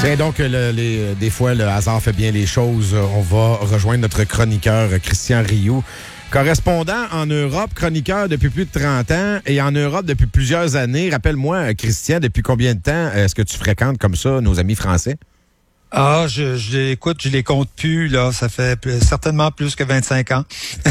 Tiens donc, des fois, le hasard fait bien les choses. On va rejoindre notre chroniqueur Christian Rioux, correspondant en Europe, chroniqueur depuis plus de 30 ans et en Europe depuis plusieurs années. Rappelle-moi, Christian, depuis combien de temps est-ce que tu fréquentes comme ça nos amis français? Ah, écoute, je les compte plus, là. Ça fait certainement plus que 25 ans.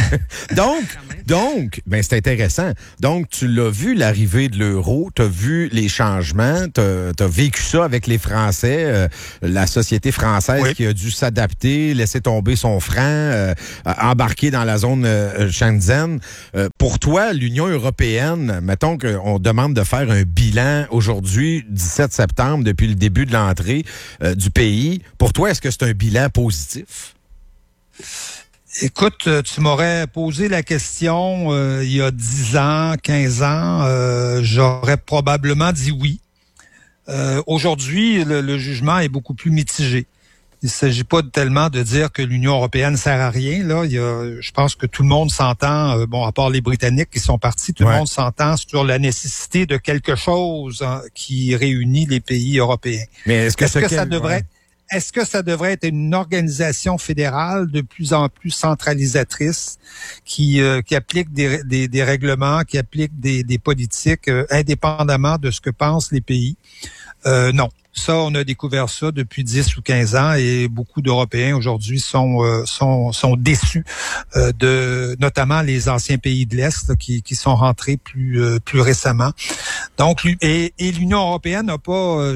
Donc, ben, c'est intéressant. Donc, tu l'as vu, l'arrivée de l'euro, tu as vu les changements, tu as vécu ça avec les Français, la société française qui a dû s'adapter, laisser tomber son franc, embarquer dans la zone Schengen. Pour toi, l'Union européenne, mettons qu'on demande de faire un bilan aujourd'hui, 17 septembre, depuis le début de l'entrée du pays. Pour toi, est-ce que c'est un bilan positif? Écoute, tu m'aurais posé la question il y a 10 ans, 15 ans, j'aurais probablement dit oui. Aujourd'hui, le jugement est beaucoup plus mitigé. Il ne s'agit pas tellement de dire que l'Union européenne sert à rien. Là, je pense que tout le monde s'entend, à part les Britanniques qui sont partis, tout le monde s'entend sur la nécessité de quelque chose qui réunit les pays européens. Mais est-ce que ça devrait... Est-ce que ça devrait être une organisation fédérale de plus en plus centralisatrice qui applique des règlements, qui applique des politiques indépendamment de ce que pensent les pays? Non. Ça, on a découvert ça depuis 10 ou 15 ans et beaucoup d'Européens aujourd'hui sont déçus notamment les anciens pays de l'Est là, qui sont rentrés plus récemment. Donc, et l'Union européenne n'a pas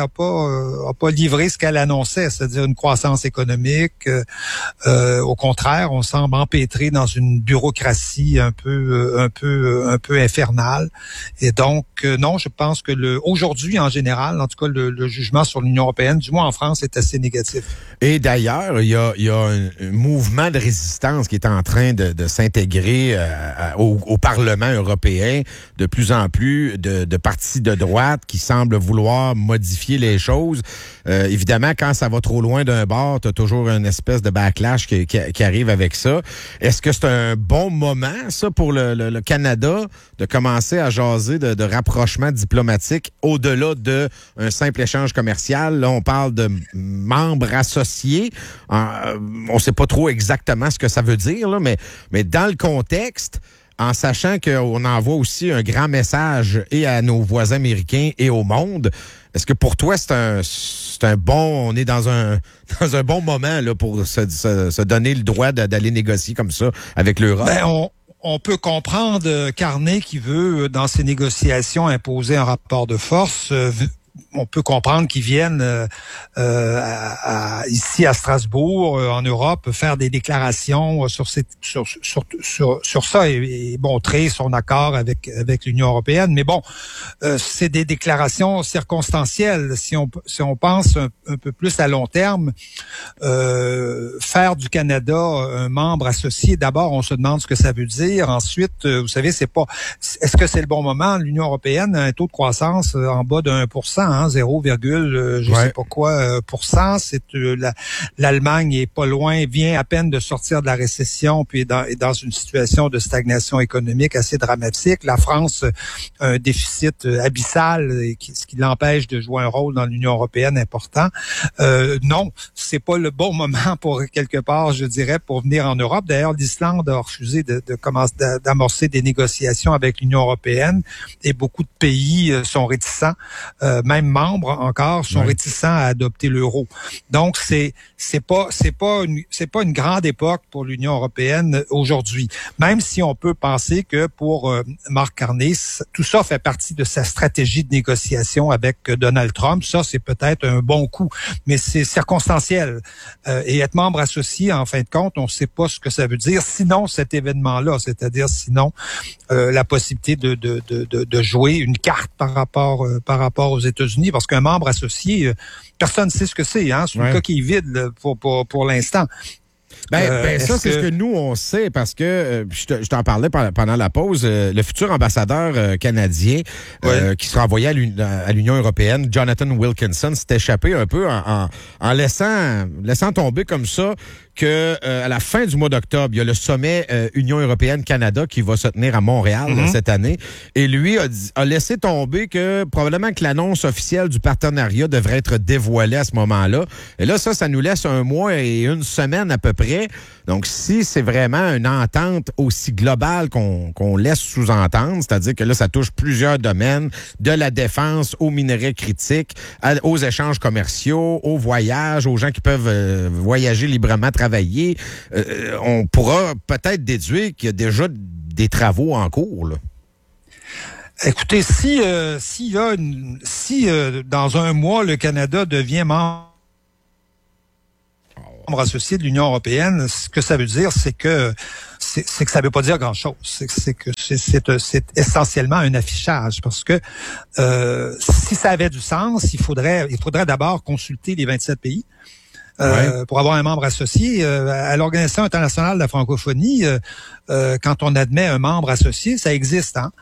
livré ce qu'elle annonçait, c'est-à-dire une croissance économique. Au contraire, on semble empêtré dans une bureaucratie un peu infernale. Et donc, non, je pense que aujourd'hui, en général, en tout cas, le jugement sur l'Union européenne, du moins en France, est assez négatif. Et d'ailleurs, il y a un mouvement de résistance qui est en train de s'intégrer au Parlement européen, de plus en plus de partis de droite qui semblent vouloir modifier les choses. Évidemment, quand ça va trop loin d'un bord, tu as toujours une espèce de backlash qui arrive avec ça. Est-ce que c'est un bon moment, ça, pour le Canada, de commencer à jaser de rapprochement diplomatique au-delà d'un simple échange commercial? Là, on parle de membres associés. On ne sait pas trop exactement ce que ça veut dire, là, mais dans le contexte, en sachant qu'on envoie aussi un grand message et à nos voisins américains et au monde, est-ce que pour toi, on est dans un bon moment là, pour se donner le droit d'aller négocier comme ça avec l'Europe? On peut comprendre Carney qui veut, dans ses négociations, imposer un rapport de force. On peut comprendre qu'ils viennent ici à Strasbourg, en Europe, faire des déclarations sur ça et montrer son accord avec l'Union européenne. Mais bon, c'est des déclarations circonstancielles. Si on pense un peu plus à long terme, faire du Canada un membre associé, d'abord, on se demande ce que ça veut dire. Ensuite, vous savez, est-ce que c'est le bon moment? L'Union européenne a un taux de croissance en bas de 1%. 0, sais pas quoi pourcent. C'est l'Allemagne est pas loin, vient à peine de sortir de la récession, puis est dans une situation de stagnation économique assez dramatique. La France a un déficit abyssal, ce qui l'empêche de jouer un rôle dans l'Union européenne important. Non, c'est pas le bon moment pour quelque part, je dirais, pour venir en Europe. D'ailleurs, l'Islande a refusé d'amorcer des négociations avec l'Union européenne et beaucoup de pays sont réticents, même membres encore sont réticents à adopter l'euro. Donc c'est pas une grande époque pour l'Union européenne aujourd'hui. Même si on peut penser que pour Mark Carney, tout ça fait partie de sa stratégie de négociation avec Donald Trump. Ça, c'est peut-être un bon coup, mais c'est circonstanciel. Et être membre associé, en fin de compte, on ne sait pas ce que ça veut dire. Sinon, cet événement-là, c'est-à-dire sinon la possibilité de jouer une carte par rapport aux États-Unis, parce qu'un membre associé, personne ne sait ce que c'est. C'est une coquille vide là, pour l'instant. Ça, c'est ce que nous, on sait, parce que, je t'en parlais pendant la pause, le futur ambassadeur canadien qui sera envoyé à l'Union européenne, Jonathan Wilkinson, s'est échappé un peu en laissant tomber comme ça que à la fin du mois d'octobre, il y a le sommet Union européenne-Canada qui va se tenir à Montréal cette année. Et lui a laissé tomber que probablement que l'annonce officielle du partenariat devrait être dévoilée à ce moment-là. Et là, ça nous laisse un mois et une semaine à peu près. Donc, si c'est vraiment une entente aussi globale qu'on laisse sous-entendre, c'est-à-dire que là, ça touche plusieurs domaines, de la défense aux minerais critiques, aux échanges commerciaux, aux voyages, aux gens qui peuvent voyager librement, travailler, on pourra peut-être déduire qu'il y a déjà des travaux en cours, là. Écoutez, si dans un mois, le Canada devient membre associé de l'Union européenne, ce que ça veut dire, c'est que ça veut pas dire grand-chose. C'est essentiellement un affichage, parce que si ça avait du sens, il faudrait d'abord consulter les 27 pays. Pour avoir un membre associé à l'Organisation internationale de la francophonie, quand on admet un membre associé, ça existe, hein.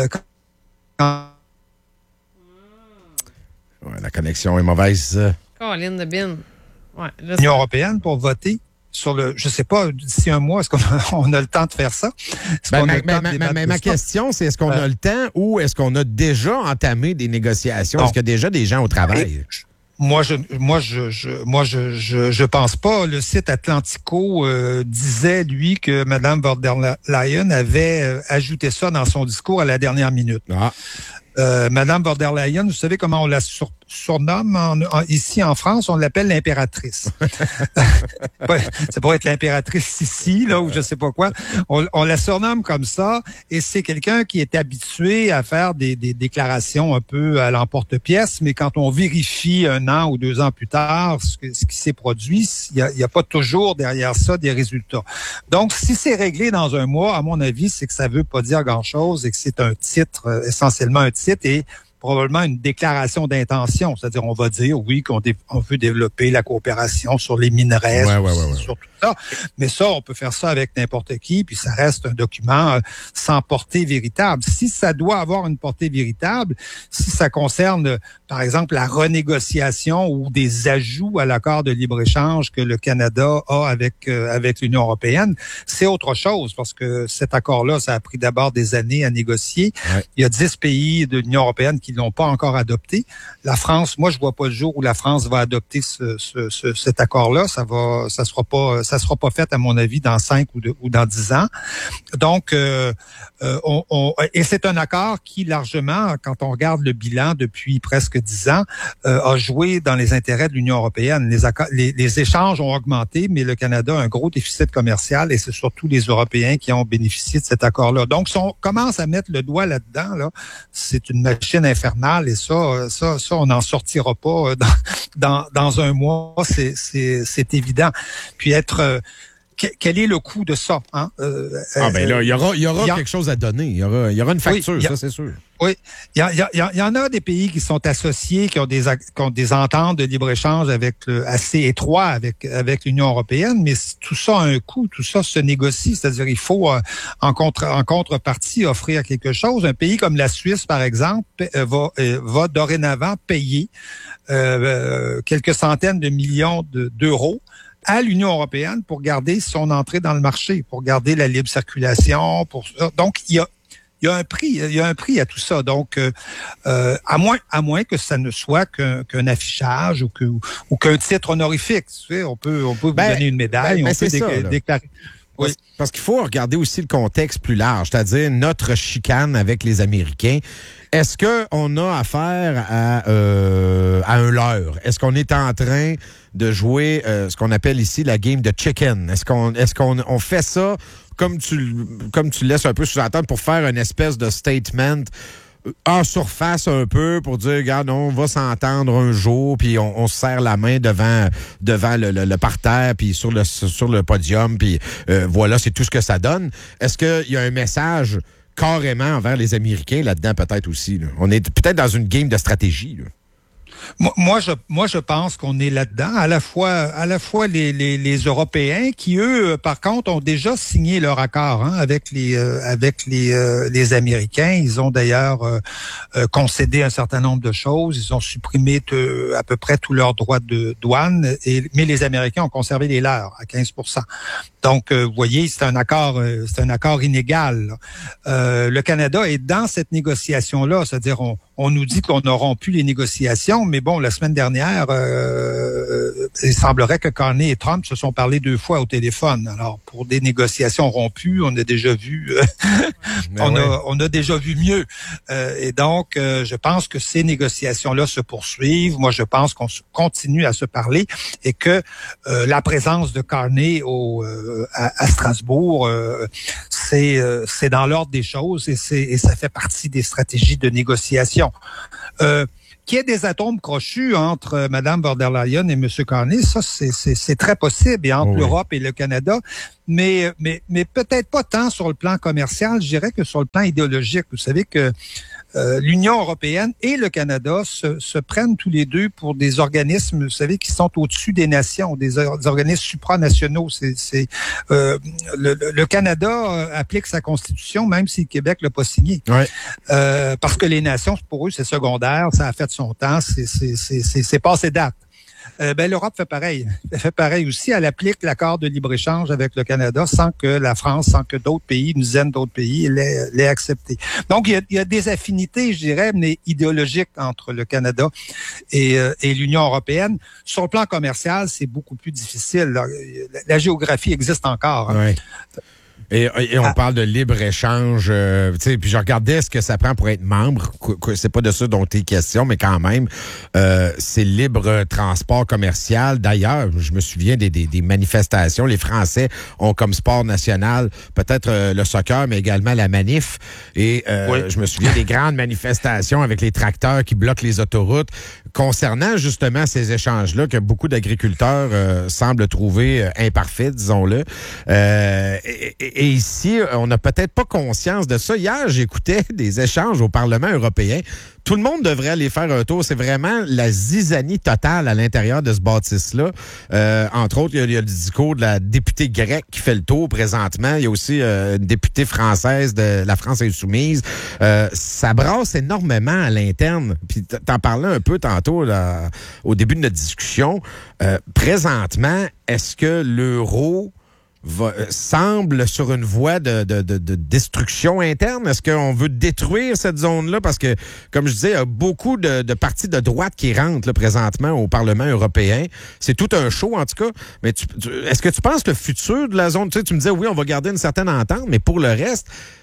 La connexion est mauvaise. Caroline de Bin. L'Union européenne pour voter sur je sais pas, d'ici un mois, est-ce qu'on a le temps de faire ça? Ma question, c'est est-ce qu'on a le temps ou est-ce qu'on a déjà entamé des négociations? Est-ce qu'il y a déjà des gens au travail? Moi, je pense pas. Le site Atlantico disait, lui, que Mme von der Leyen avait ajouté ça dans son discours à la dernière minute. Mme von der Leyen, vous savez comment on la surnomme ici en France? On l'appelle l'impératrice. Ça pourrait être l'impératrice ici, là, ou je sais pas quoi. On la surnomme comme ça, et c'est quelqu'un qui est habitué à faire des déclarations un peu à l'emporte-pièce, mais quand on vérifie 1 an ou 2 ans plus tard ce qui s'est produit, il y a pas toujours derrière ça des résultats. Donc, si c'est réglé dans un mois, à mon avis, c'est que ça veut pas dire grand-chose et que c'est un titre, essentiellement un titre, et probablement une sur d'intention. C'est-à-dire, on va dire, oui, qu'on veut développer la coopération sur les minerais, sur tout ça. Mais ça, on peut faire ça avec n'importe qui, puis ça reste un document sans portée véritable. Si ça doit avoir une portée véritable, si ça concerne, par exemple, la renégociation ou des ajouts à l'accord de libre-échange que le Canada a avec l'Union européenne, c'est autre chose, parce que cet accord-là, ça a pris d'abord des années à négocier. Il y a 10 pays de l'Union européenne qui l'ont pas encore adopté. La France, moi, je vois pas le jour où la France va adopter cet accord-là. Ça sera pas fait, à mon avis, dans 5 ou dans 10 ans. Donc, et c'est un accord qui, largement, quand on regarde le bilan depuis presque 10 ans, a joué dans les intérêts de l'Union européenne. Les échanges ont augmenté, mais le Canada a un gros déficit commercial, et c'est surtout les Européens qui ont bénéficié de cet accord-là. Donc, si on commence à mettre le doigt là-dedans, là, c'est une machine infernale, et ça, on n'en sortira pas dans un mois, c'est évident. Puis quel est le coût de ça? Hein? Là, il y aura quelque chose à donner. Il y aura une facture, ça c'est sûr. Oui, il y en a des pays qui sont associés, qui ont des ententes de libre-échange assez étroits avec l'Union européenne, mais tout ça a un coût, tout ça se négocie. C'est-à-dire, il faut en contrepartie offrir quelque chose. Un pays comme la Suisse, par exemple, va dorénavant payer quelques centaines de millions d'euros à l'Union européenne pour garder son entrée dans le marché, pour garder la libre circulation. Donc, il y a un prix à tout ça. Donc, à moins que ça ne soit qu'un affichage ou qu'un titre honorifique. Tu sais, on peut vous donner une médaille, on peut déclarer. Oui. Parce qu'il faut regarder aussi le contexte plus large, c'est-à-dire notre chicane avec les Américains. Est-ce qu'on a affaire à un leurre? Est-ce qu'on est en train de jouer ce qu'on appelle ici la game de chicken? Est-ce qu'on fait ça comme tu laisses un peu sous-entendre pour faire une espèce de statement en surface un peu pour dire, regarde, on va s'entendre un jour, puis on se serre la main devant le parterre, puis sur le podium, puis voilà, c'est tout ce que ça donne. Est-ce qu'il y a un message carrément envers les Américains là-dedans, peut-être aussi? Là? On est peut-être dans une game de stratégie, là. Moi, je pense qu'on est là-dedans. À la fois les Européens qui, eux, par contre, ont déjà signé leur accord avec les Américains. Ils ont d'ailleurs concédé un certain nombre de choses. Ils ont supprimé à peu près tous leurs droits de douane, mais les Américains ont conservé les leurs à 15%. Donc, vous voyez, c'est un accord inégal. Le Canada est dans cette négociation-là, c'est-à-dire on nous dit qu'on a rompu les négociations, mais bon, la semaine dernière, il semblerait que Carney et Trump se sont parlé 2 fois au téléphone. Alors, pour des négociations rompues, on a déjà vu, on a déjà vu mieux. Et donc, je pense que ces négociations-là se poursuivent. Moi, je pense qu'on continue à se parler et que la présence de Carney à Strasbourg, c'est dans l'ordre des choses et ça fait partie des stratégies de négociation. Qu'il y ait des atomes crochus entre Mme von der Leyen et M. Carney, ça, c'est très possible, et entre l'Europe et le Canada, mais peut-être pas tant sur le plan commercial, je dirais que sur le plan idéologique. Vous savez que l'Union européenne et le Canada se prennent tous les deux pour des organismes, vous savez, qui sont au-dessus des nations, des organismes supranationaux. Le Canada applique sa constitution, même si le Québec l'a pas signé. Ouais. Parce que les nations, pour eux, c'est secondaire, ça a fait son temps, c'est passé date. L'Europe fait pareil. Elle fait pareil aussi. Elle applique l'accord de libre-échange avec le Canada sans que la France, sans que d'autres pays, une dizaine d'autres pays l'aient accepté. Donc, il y a des affinités, je dirais, mais idéologiques entre le Canada et l'Union européenne. Sur le plan commercial, c'est beaucoup plus difficile. La géographie existe encore. Oui. Et on parle de libre-échange, puis je regardais ce que ça prend pour être membre. C'est pas de ça dont il est question, mais quand même, c'est libre transport commercial. D'ailleurs, je me souviens des manifestations. Les Français ont comme sport national peut-être le soccer, mais également la manif. Et je me souviens des grandes manifestations avec les tracteurs qui bloquent les autoroutes concernant justement ces échanges-là que beaucoup d'agriculteurs semblent trouver imparfaits, disons-le. Et ici, on n'a peut-être pas conscience de ça. Hier, j'écoutais des échanges au Parlement européen. Tout le monde devrait aller faire un tour. C'est vraiment la zizanie totale à l'intérieur de ce bâtisse-là. Entre autres, il y a le discours de la députée grecque qui fait le tour présentement. Il y a aussi une députée française de la France insoumise. Ça brasse énormément à l'interne. Puis t'en parlais un peu tantôt là, au début de notre discussion. Présentement, est-ce que l'euro semble sur une voie de destruction interne? Est-ce qu'on veut détruire cette zone-là? Parce que, comme je disais, il y a beaucoup de partis de droite qui rentrent là, présentement au Parlement européen. C'est tout un show, en tout cas. Mais est-ce que tu penses que le futur de la zone... Tu sais, tu me disais, oui, on va garder une certaine entente, mais pour le reste,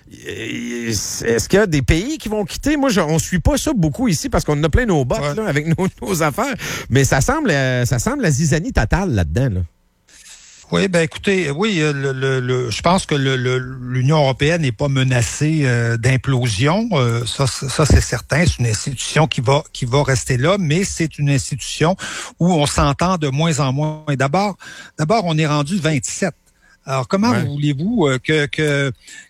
est-ce qu'il y a des pays qui vont quitter? Moi, on suit pas ça beaucoup ici parce qu'on a plein nos bottes là, avec nos affaires. Mais ça semble la zizanie totale là-dedans, là. Oui, écoutez, oui, je pense que l'Union européenne n'est pas menacée d'implosion. Ça c'est certain. C'est une institution qui va rester là, mais c'est une institution où on s'entend de moins en moins. Et d'abord, on est rendu 27. Alors, comment voulez-vous que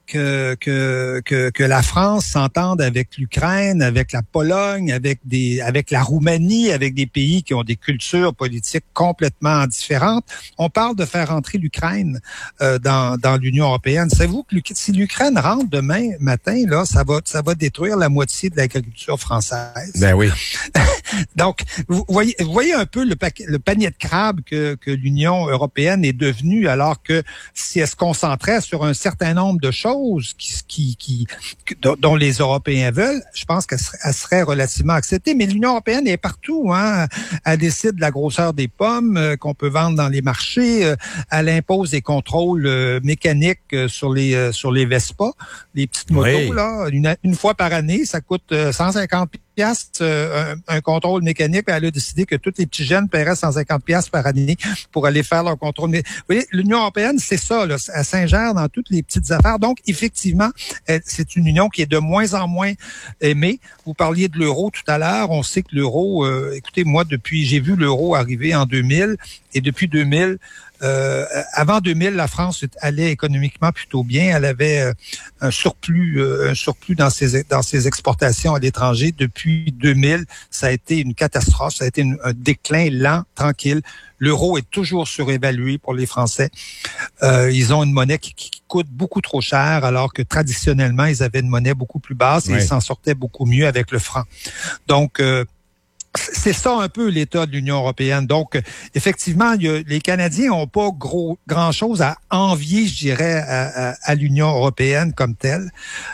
la France s'entende avec l'Ukraine, avec la Pologne, avec la Roumanie, avec des pays qui ont des cultures politiques complètement différentes? On parle de faire entrer l'Ukraine dans l'Union européenne. Savez-vous que si l'Ukraine rentre demain matin, là, ça va détruire la moitié de l'agriculture française. Ben oui. Donc, vous voyez un peu le panier de crabes que l'Union européenne est devenue, alors que si elle se concentrait sur un certain nombre de choses dont les Européens veulent, je pense qu'elle serait relativement acceptée. Mais l'Union européenne est partout. Elle décide de la grosseur des pommes qu'on peut vendre dans les marchés. Elle impose des contrôles mécaniques sur les Vespa, les petites motos. Là, une fois par année, ça coûte 150 piastres, un contrôle mécanique. Elle a décidé que tous les petits jeunes paieraient 150 piastres par année pour aller faire leur contrôle. Mais vous voyez, l'Union européenne, c'est ça, là, elle s'ingère dans toutes les petites affaires. Donc, effectivement, c'est une union qui est de moins en moins aimée. Vous parliez de l'euro tout à l'heure. On sait que l'euro, écoutez, moi, j'ai vu l'euro arriver en 2000, et depuis 2000, Avant 2000, la France allait économiquement plutôt bien. Elle avait un surplus dans ses exportations à l'étranger. Depuis 2000, ça a été une catastrophe. Ça a été un déclin lent, tranquille. L'euro est toujours surévalué pour les Français. Ils ont une monnaie qui coûte beaucoup trop cher, alors que traditionnellement, ils avaient une monnaie beaucoup plus basse et ils s'en sortaient beaucoup mieux avec le franc. Donc, c'est ça un peu l'état de l'Union européenne. Donc, effectivement, les Canadiens n'ont pas grand-chose à envier, je dirais, à l'Union européenne comme telle.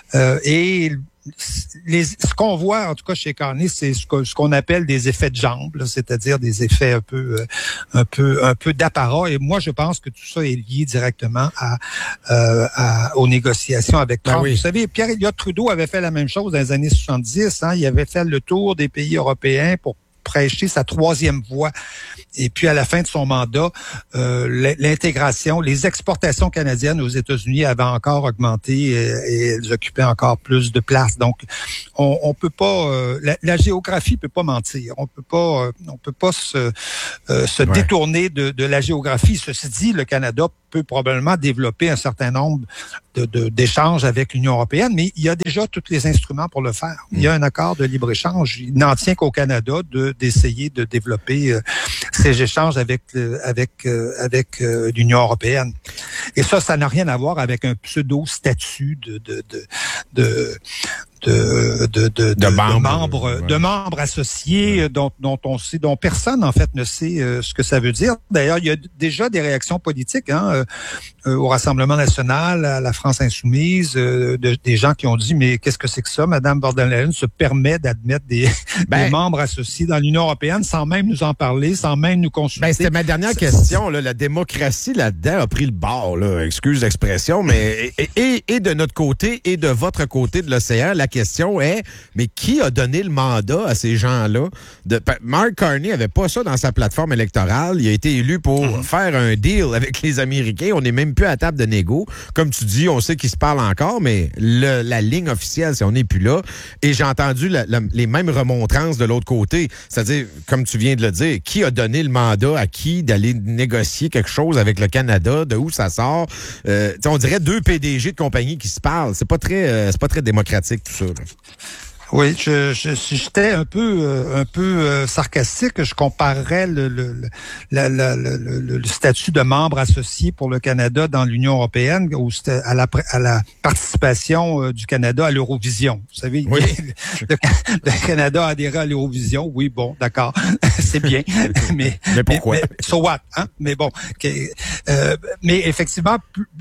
Ce qu'on voit, en tout cas chez Carney, c'est ce qu'on appelle des effets de jambes, là, c'est-à-dire des effets un peu d'apparat. Et moi, je pense que tout ça est lié directement aux négociations avec Trump. Vous savez, Pierre Elliott Trudeau avait fait la même chose dans les années 70. Il avait fait le tour des pays européens pour prêcher sa troisième voie. Et puis, à la fin de son mandat, l'intégration, les exportations canadiennes aux États-Unis avaient encore augmenté et elles occupaient encore plus de place. Donc, on peut pas, la géographie peut pas mentir. On peut pas se détourner de la géographie. Ceci dit, le Canada peut probablement développer un certain nombre d'échanges avec l'Union européenne, mais il y a déjà tous les instruments pour le faire. Il y a un accord de libre-échange. Il n'en tient qu'au Canada d'essayer de développer ces échanges avec l'Union européenne. Et ça n'a rien à voir avec un pseudo-statut de membres associés dont personne en fait ne sait ce que ça veut dire. D'ailleurs, il y a déjà des réactions politiques au Rassemblement national, à la France insoumise, des gens qui ont dit mais qu'est-ce que c'est que ça? Madame von der Leyen se permet d'admettre des membres associés dans l'Union européenne sans même nous en parler, sans même nous consulter. C'était ma dernière question. Là, la démocratie là-dedans a pris le bord. Là, excuse l'expression, mais et de notre côté et de votre côté de l'océan, la question est, mais qui a donné le mandat à ces gens-là? Mark Carney n'avait pas ça dans sa plateforme électorale. Il a été élu pour faire un deal avec les Américains. On n'est même plus à la table de négo. Comme tu dis, on sait qu'ils se parlent encore, mais la ligne officielle, c'est on n'est plus là. Et j'ai entendu les mêmes remontrances de l'autre côté. C'est-à-dire, comme tu viens de le dire, qui a donné le mandat à qui d'aller négocier quelque chose avec le Canada, de où ça sort? On dirait deux PDG de compagnie qui se parlent. C'est pas très démocratique, tout ça. Là. Oui, j'étais un peu sarcastique. Je comparerais le statut de membre associé pour le Canada dans l'Union européenne à la participation du Canada à l'Eurovision. Vous savez, le Canada a adhéré à l'Eurovision. Oui, bon, d'accord, c'est bien. mais pourquoi? So what? Hein? Mais bon, mais effectivement,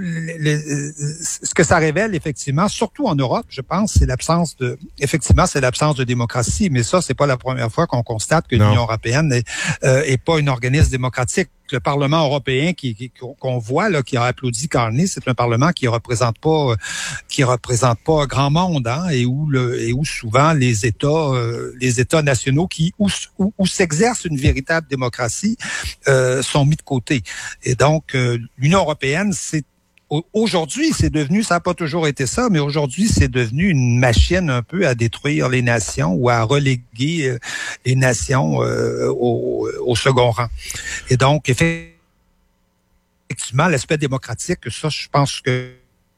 ce que ça révèle, effectivement, surtout en Europe, je pense, c'est l'absence de démocratie, mais ça, c'est pas la première fois qu'on constate que l'Union européenne est pas un organisme démocratique. Le Parlement européen qu'on voit là, qui a applaudi Carney, c'est un Parlement qui représente pas grand monde, hein, et où souvent les États nationaux où s'exerce une véritable démocratie sont mis de côté. Et donc l'Union européenne, aujourd'hui, c'est devenu, ça n'a pas toujours été ça, mais aujourd'hui, c'est devenu une machine un peu à détruire les nations ou à reléguer les nations au second rang. Et donc, effectivement, l'aspect démocratique, ça, je pense que...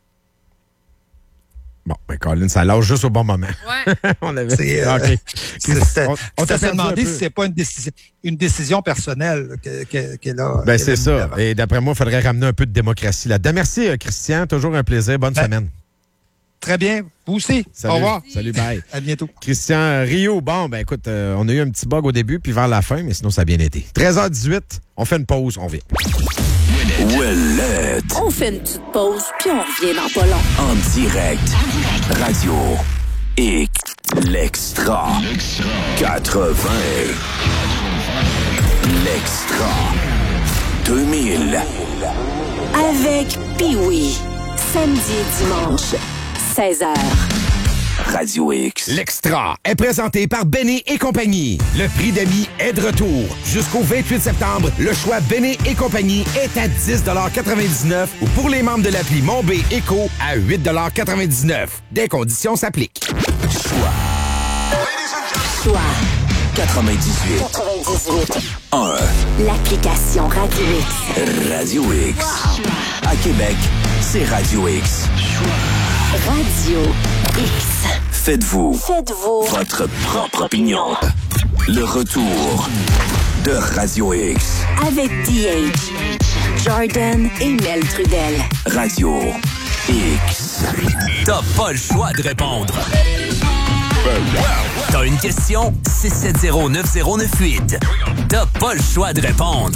Bon, Colin, ça lâche juste au bon moment. Ouais. On avait... On t'a demandé si c'est pas une décision personnelle qu'elle a. C'est ça. Et d'après moi, il faudrait ramener un peu de démocratie là-dedans. Merci, Christian. Toujours un plaisir. Bonne semaine. Très bien. Vous aussi. Salut. Au revoir. Salut, bye. À bientôt. Christian Rio. Bon, écoute, on a eu un petit bug au début, puis vers la fin, mais sinon, ça a bien été. 13h18, on fait une pause, on vient. Ouellette. On fait une petite pause, puis on revient dans pas long. En direct. Radio X. L'Extra. 80. L'Extra. 2000. Avec Pee-Wee. Samedi et dimanche, 16h. Radio X. L'Extra est présenté par Benny et compagnie. Le prix d'amis est de retour. Jusqu'au 28 septembre, le choix Benny et compagnie est à 10,99 ou pour les membres de l'appli Mon B Éco à 8,99 Des conditions s'appliquent. Choix 98. 98. 1. l'application Radio X. Radio X. À Québec, c'est Radio X. Radio X. Faites-vous votre propre opinion. Le retour de Radio X. Avec DH, Jordan et Mel Trudel. Radio X. T'as pas le choix de répondre. T'as une question? 670-9098. T'as pas le choix de répondre.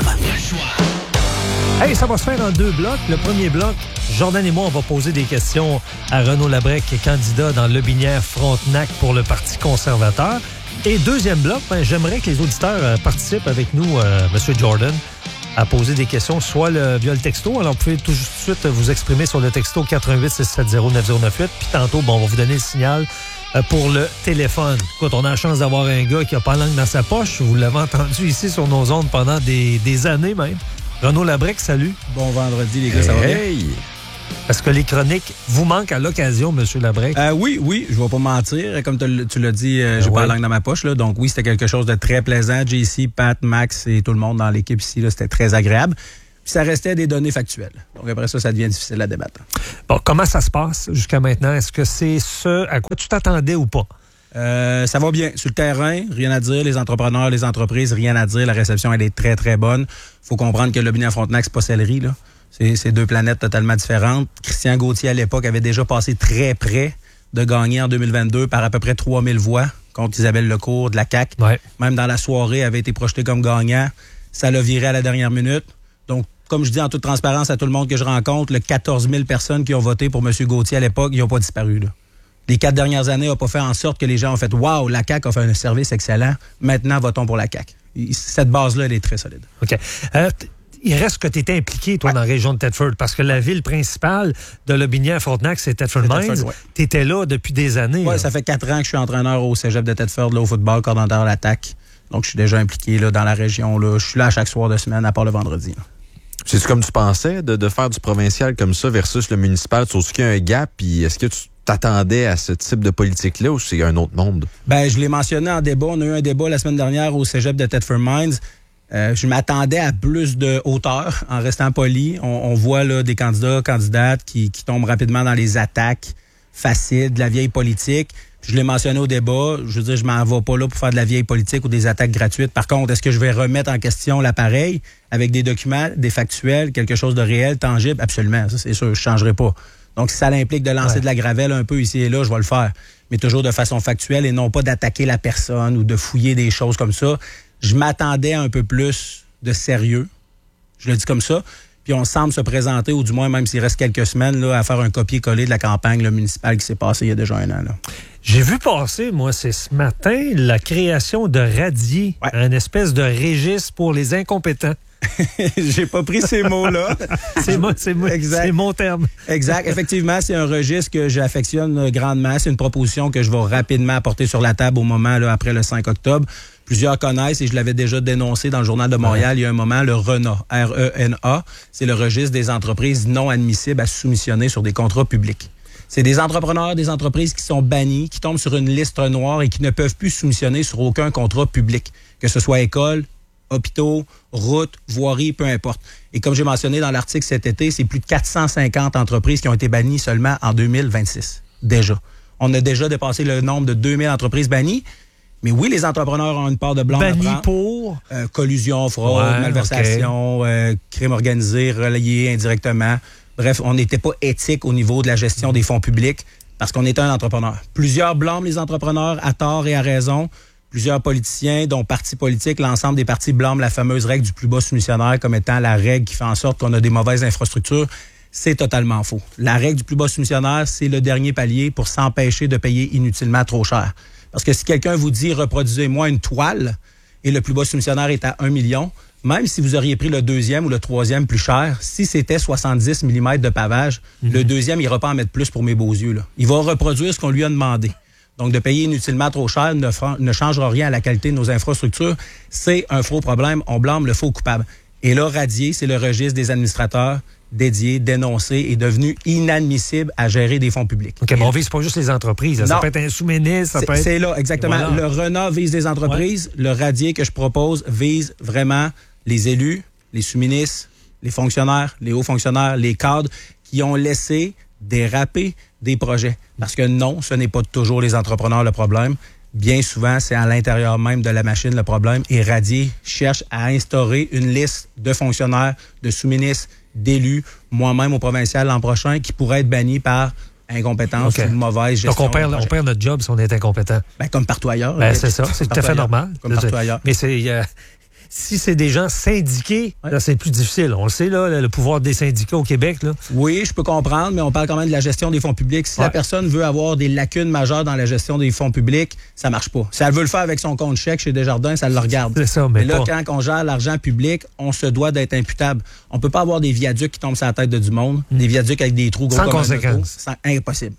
Hey, ça va se faire en 2 blocs. Le premier bloc, Jordan et moi, on va poser des questions à Renaud Labrec, candidat dans Lobinière-Frontenac pour le Parti conservateur. Et deuxième bloc, j'aimerais que les auditeurs participent avec nous, M. Jordan, à poser des questions, soit via le texto. Alors, vous pouvez tout de suite vous exprimer sur le texto 88-670-9098. Puis tantôt, on va vous donner le signal pour le téléphone. Écoute, on a la chance d'avoir un gars qui n'a pas la langue dans sa poche. Vous l'avez entendu ici sur nos ondes pendant des années même. Renaud Labrec, salut. Bon vendredi, les gars, ça va bien? Est-ce que les chroniques vous manquent à l'occasion, M. Labrec? Oui, je vais pas mentir. Comme tu l'as dit, j'ai pas la langue dans ma poche. Là, donc oui, c'était quelque chose de très plaisant. JC, Pat, Max et tout le monde dans l'équipe ici, là, c'était très agréable. Puis ça restait des données factuelles. Donc après ça devient difficile à débattre. Bon, comment ça se passe jusqu'à maintenant? Est-ce que c'est ce à quoi tu t'attendais ou pas? Ça va bien. Sur le terrain, rien à dire. Les entrepreneurs, les entreprises, rien à dire. La réception, elle est très, très bonne. Faut comprendre que Lobinière-Frontenac, c'est pas Céleri, là. C'est 2 planètes totalement différentes. Christian Gauthier, à l'époque, avait déjà passé très près de gagner en 2022 par à peu près 3000 voix contre Isabelle Lecourt de la CAQ. Ouais. Même dans la soirée, avait été projeté comme gagnant. Ça l'a viré à la dernière minute. Donc, comme je dis en toute transparence à tout le monde que je rencontre, les 14 000 personnes qui ont voté pour M. Gauthier à l'époque, ils n'ont pas disparu, là. Les 4 dernières années n'ont pas fait en sorte que les gens ont fait « Wow, la CAQ a fait un service excellent. Maintenant, votons pour la CAQ. » Cette base-là, elle est très solide. OK. Il reste que tu étais impliqué, toi, dans la région de Thetford, parce que la ville principale de Lobinière-Frontenac, c'est Thetford Mines. Ouais. Tu étais là depuis des années. Oui, ça fait 4 ans que je suis entraîneur au cégep de Thetford, là, au football, coordonnateur à l'attaque. Donc, je suis déjà impliqué là, dans la région. Là. Je suis là chaque soir de semaine, à part le vendredi. Là. C'est comme tu pensais de faire du provincial comme ça versus le municipal? Sauf qu'il y a un gap, puis est-ce que tu t'attendais à ce type de politique-là ou c'est un autre monde? Ben, je l'ai mentionné en débat. On a eu un débat la semaine dernière au cégep de Thetford Mines. Je m'attendais à plus de hauteur en restant poli. On voit là, des candidates qui tombent rapidement dans les attaques faciles de la vieille politique. Je l'ai mentionné au débat. Je veux dire, je m'en vais pas là pour faire de la vieille politique ou des attaques gratuites. Par contre, est-ce que je vais remettre en question l'appareil avec des documents, des factuels, quelque chose de réel, tangible? Absolument. Ça, c'est sûr. Je changerai pas. Donc, si ça implique de lancer de la gravelle un peu ici et là, je vais le faire. Mais toujours de façon factuelle et non pas d'attaquer la personne ou de fouiller des choses comme ça. Je m'attendais à un peu plus de sérieux. Je le dis comme ça. Puis on semble se présenter, ou du moins, même s'il reste quelques semaines, là, à faire un copier-coller de la campagne municipale qui s'est passée il y a déjà 1 an. Là. J'ai vu passer, moi, c'est ce matin, la création de Radier, un espèce de registre pour les incompétents. J'ai pas pris ces mots-là. C'est mon terme. Exact. Effectivement, c'est un registre que j'affectionne grandement. C'est une proposition que je vais rapidement apporter sur la table au moment, là, après le 5 octobre. Plusieurs connaissent, et je l'avais déjà dénoncé dans le Journal de Montréal il y a un moment, le RENA, R-E-N-A, c'est le registre des entreprises non admissibles à soumissionner sur des contrats publics. C'est des entrepreneurs, des entreprises qui sont bannis, qui tombent sur une liste noire et qui ne peuvent plus soumissionner sur aucun contrat public, que ce soit école, hôpitaux, routes, voiries, peu importe. Et comme j'ai mentionné dans l'article cet été, c'est plus de 450 entreprises qui ont été bannies seulement en 2026. Déjà. On a déjà dépassé le nombre de 2000 entreprises bannies. Mais oui, les entrepreneurs ont une part de blanc. Bannis pour? Collusion, fraude, malversation, crime organisé, relayé indirectement. Bref, on n'était pas éthique au niveau de la gestion des fonds publics parce qu'on était un entrepreneur. Plusieurs blâment les entrepreneurs à tort et à raison. Plusieurs politiciens, dont partis politiques, l'ensemble des partis blâment la fameuse règle du plus bas soumissionnaire comme étant la règle qui fait en sorte qu'on a des mauvaises infrastructures. C'est totalement faux. La règle du plus bas soumissionnaire, c'est le dernier palier pour s'empêcher de payer inutilement trop cher. Parce que si quelqu'un vous dit « reproduisez-moi une toile » et le plus bas soumissionnaire est à 1 million, même si vous auriez pris le deuxième ou le troisième plus cher, si c'était 70 mm de pavage, le deuxième, il n'ira pas en mettre plus pour mes beaux yeux. Là. Il va reproduire ce qu'on lui a demandé. Donc, de payer inutilement trop cher ne changera rien à la qualité de nos infrastructures. C'est un faux problème. On blâme le faux coupable. Et là, Radier, c'est le registre des administrateurs dédié, dénoncé, est devenu inadmissible à gérer des fonds publics. OK, mais on vise pas juste les entreprises. Ça peut être un sous-ministre, ça peut être... C'est là, exactement. Voilà. Le RENA vise des entreprises. Le Radier que je propose vise vraiment les élus, les sous-ministres, les fonctionnaires, les hauts fonctionnaires, les cadres qui ont laissé déraper des projets. Parce que non, ce n'est pas toujours les entrepreneurs le problème. Bien souvent, c'est à l'intérieur même de la machine le problème. Et Radier cherche à instaurer une liste de fonctionnaires, de sous-ministres, d'élus, moi-même au provincial l'an prochain, qui pourraient être bannis par incompétence ou mauvaise gestion. Donc, on perd notre job si on est incompétent. Ben, comme partout ailleurs. C'est ça, c'est tout à fait normal. Comme partout ailleurs. Mais si c'est des gens syndiqués, là, c'est plus difficile. On le sait, là, le pouvoir des syndicats au Québec. Là. Oui, je peux comprendre, mais on parle quand même de la gestion des fonds publics. Si la personne veut avoir des lacunes majeures dans la gestion des fonds publics, ça marche pas. Si elle veut le faire avec son compte chèque chez Desjardins, ça le regarde. C'est ça, mais là, quand on gère l'argent public, on se doit d'être imputable. On peut pas avoir des viaducs qui tombent sur la tête de du monde, des viaducs avec des trous gros sans conséquence. Impossible.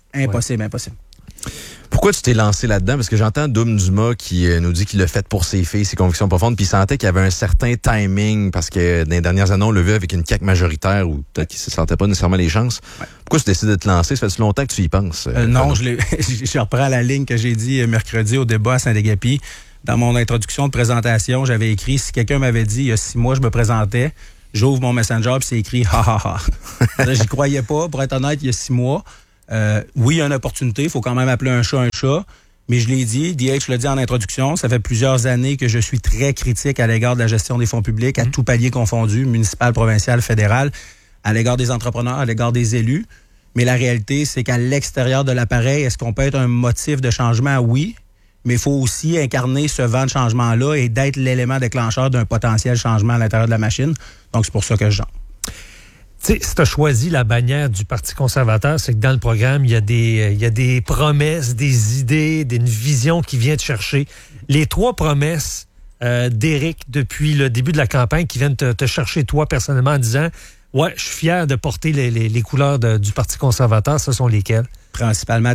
Pourquoi tu t'es lancé là-dedans? Parce que j'entends Doom Dumas qui nous dit qu'il l'a fait pour ses filles, ses convictions profondes, puis il sentait qu'il y avait un certain timing, parce que dans les dernières années, on l'a vu avec une CAQ majoritaire, ou peut-être qu'il ne se sentait pas nécessairement les chances. Ouais. Pourquoi tu décides de te lancer? Ça fait longtemps que tu y penses? Non, je reprends la ligne que j'ai dit mercredi au débat à Saint-Agapi. Dans mon introduction de présentation, j'avais écrit, si quelqu'un m'avait dit, il y a 6 mois, je me présentais, j'ouvre mon Messenger, puis c'est écrit « ha ha ha ». J'y croyais pas, pour être honnête, il y a 6 mois. Oui, il y a une opportunité, il faut quand même appeler un chat, mais je l'ai dit, DH le dit en introduction, ça fait plusieurs années que je suis très critique à l'égard de la gestion des fonds publics, à tout palier confondu, municipal, provincial, fédéral, à l'égard des entrepreneurs, à l'égard des élus. Mais la réalité, c'est qu'à l'extérieur de l'appareil, est-ce qu'on peut être un motif de changement? Oui, mais il faut aussi incarner ce vent de changement-là et d'être l'élément déclencheur d'un potentiel changement à l'intérieur de la machine. Donc, c'est pour ça que je jante. Tu sais, si tu as choisi la bannière du Parti conservateur, c'est que dans le programme, il y a des promesses, des idées, une vision qui vient te chercher. Les 3 promesses d'Éric depuis le début de la campagne qui viennent te chercher toi personnellement en disant « Ouais, je suis fier de porter les couleurs du Parti conservateur », ce sont lesquelles? Principalement